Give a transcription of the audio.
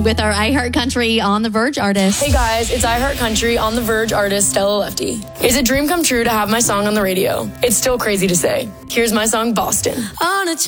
with our iHeartCountry on the Verge artist. Hey guys, it's iHeartCountry on the Verge artist Stella Lefty. It's a dream come true to have my song on the radio. It's still crazy to say. Here's my song, Boston. On a